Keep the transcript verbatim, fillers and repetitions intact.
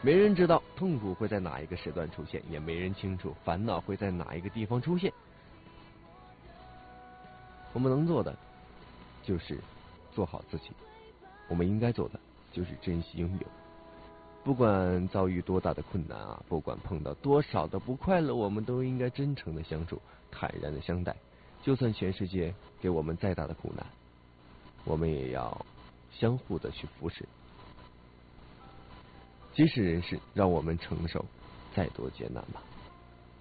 没人知道痛苦会在哪一个时段出现，也没人清楚烦恼会在哪一个地方出现。我们能做的就是做好自己，我们应该做的就是珍惜拥有。不管遭遇多大的困难啊，不管碰到多少的不快乐，我们都应该真诚的相处，坦然的相待。就算全世界给我们再大的苦难，我们也要相互的去扶持。即使人世让我们承受再多艰难吧。